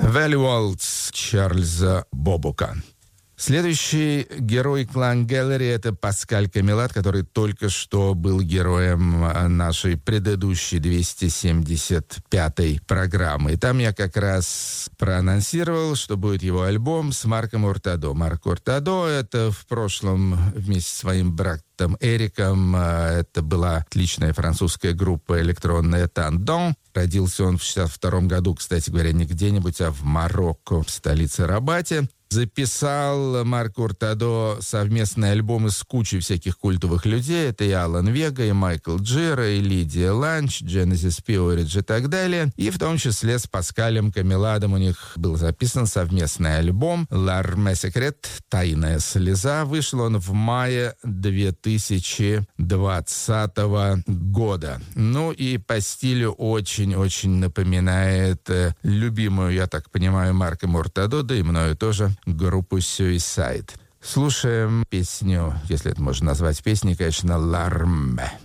Valley Waltz Чарльза Бобука. Следующий герой Клан Гэллери — это Паскаль Камилат, который только что был героем нашей предыдущей 275-й программы. И там я как раз проанонсировал, что будет его альбом с Марком Уртадо. Марк Уртадо — это в прошлом вместе со своим братом Эриком, это была отличная французская группа электронная «Тандон». Родился он в 1962 году, кстати говоря, не где-нибудь, а в Марокко, в столице Рабате. Записал Марк Уртадо совместные альбомы с кучей всяких культовых людей. Это и Алан Вега, и Майкл Джира, и Лидия Ланч, Genesis P-Orridge и так далее. И в том числе с Паскалем Камиладом у них был записан совместный альбом «L'arme secrète» «Тайная слеза». Вышел он в мае 2020 года. Ну и по стилю очень-очень напоминает любимую, я так понимаю, Марка Уртадо, да и мною тоже, группу Suicide. Слушаем песню, если это можно назвать песней, конечно, «L'arme».